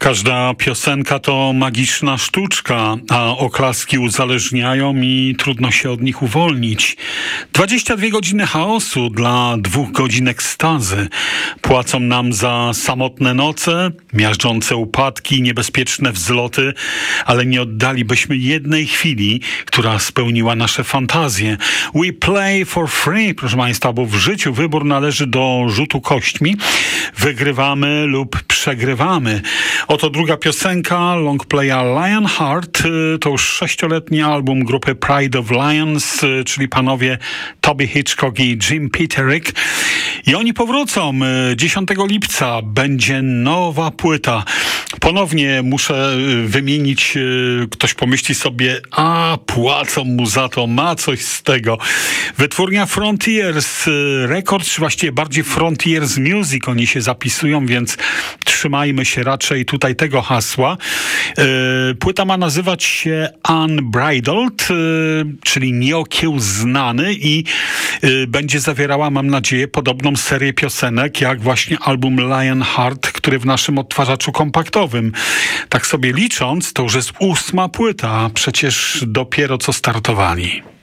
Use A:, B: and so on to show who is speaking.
A: Każda piosenka to magiczna sztuczka, a oklaski uzależniają i trudno się od nich uwolnić. 22 godziny chaosu dla 2 godzin ekstazy. Płacą nam za samotne noce, miażdżące upadki, niebezpieczne wzloty, ale nie oddalibyśmy jednej chwili, która spełniła nasze fantazje. We play for free, proszę Państwa, bo w życiu wybór należy do rzutu kośćmi. Wygrywamy lub przegrywamy. Oto druga piosenka longplaya Lionheart. To już 6-letni album grupy Pride of Lions, czyli panowie Toby Hitchcock i Jim Peterick. I oni powrócą 10 lipca. Będzie nowa płyta. Ponownie muszę wymienić, ktoś pomyśli sobie, płacą mu za to, ma coś z tego. Wytwórnia Frontiers Records, czy właściwie bardziej Frontiers Music, oni się zapisują, więc trzymajmy się raczej tutaj tego hasła. Płyta ma nazywać się Unbridled, czyli nieokiełznany i będzie zawierała, mam nadzieję, podobną serię piosenek, jak właśnie album Lionheart, który w naszym odtwarzaczu kompaktowym. Tak sobie licząc, to już jest 8. płyta, a przecież dopiero co startowali.